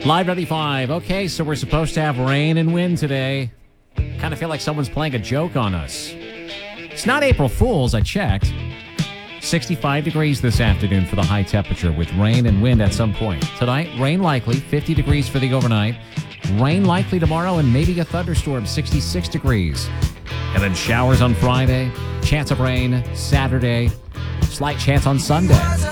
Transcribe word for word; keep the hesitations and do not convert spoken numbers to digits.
Live ninety-five. Okay, so we're supposed to have rain and wind today. Kind of feel like someone's playing a joke on us. It's not April Fool's, I checked. sixty-five degrees this afternoon for the high temperature with rain and wind at some point. Tonight, rain likely, fifty degrees for the overnight. Rain likely tomorrow and maybe a thunderstorm, sixty-six degrees. And then showers on Friday, chance of rain Saturday, slight chance on Sunday.